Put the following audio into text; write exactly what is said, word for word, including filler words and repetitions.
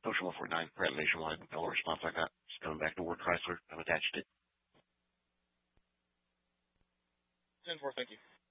Ocean one forty-nine, Pratt Nationwide, no response I got. Just coming back to Ward Chrysler. I've attached it. ten four, thank you.